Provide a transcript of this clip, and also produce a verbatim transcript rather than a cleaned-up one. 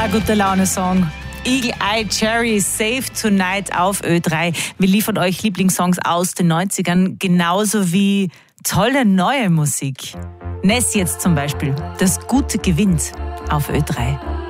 Total guter Laune-Song. Eagle Eye Cherry, Save Tonight auf Ö drei. Wir liefern euch Lieblingssongs aus den neunzigern, genauso wie tolle neue Musik. Ness jetzt zum Beispiel. Das Gute gewinnt auf Ö drei.